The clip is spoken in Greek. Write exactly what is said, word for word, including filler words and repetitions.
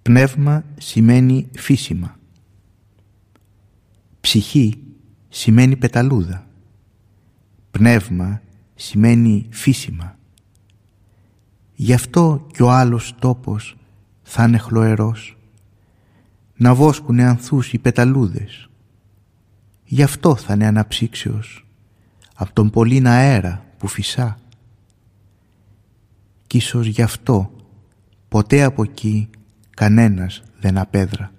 Πνεύμα σημαίνει φύσιμα. Ψυχή σημαίνει πεταλούδα. Πνεύμα σημαίνει φύσιμα. Γι' αυτό κι ο άλλος τόπος θα είναι χλωερός, να βόσκουνε ανθούς οι πεταλούδες. Γι' αυτό θα είναι αναψύξεως απ' τον πολύν αέρα που φυσά. Κι ίσως γι' αυτό ποτέ από εκεί κανένας δεν απέδρα.